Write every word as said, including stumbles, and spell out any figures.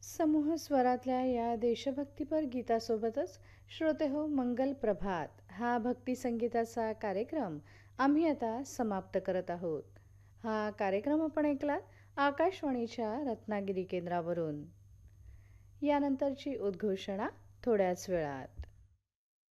समूह स्वरातल्या या देशभक्तीपर गीतासोबतच श्रोते हो मंगल प्रभात हा भक्ती संगीताचा कार्यक्रम आम्ही आता समाप्त करत आहोत. हा कार्यक्रम आपण ऐकलात आकाशवाणीच्या रत्नागिरी केंद्रावरून. यानंतरची उद्घोषणा थोड्याच वेळात.